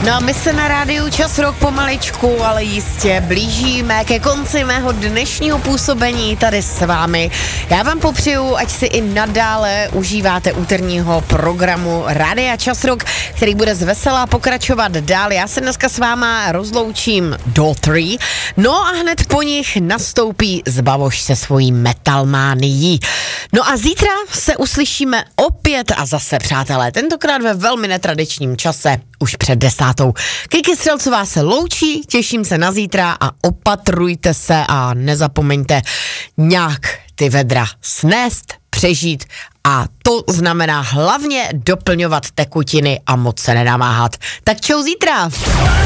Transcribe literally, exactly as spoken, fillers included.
No a my se na rádiu Čas Rock pomaličku, ale jistě blížíme ke konci mého dnešního působení tady s vámi. Já vám popřeju, ať si i nadále užíváte úterního programu Rádia Čas Rock, který bude zvesela pokračovat dál. Já se dneska s váma rozloučím do tří, no a hned po nich nastoupí Zbavoš se svojí metalmánií. No a zítra se uslyšíme opět a zase, přátelé, tentokrát ve velmi netradičním čase, už před desátou. Kiki Střelcová se loučí, těším se na zítra a opatrujte se a nezapomeňte nějak ty vedra snést, přežít a to znamená hlavně doplňovat tekutiny a moc se nenamáhat. Tak čau zítra!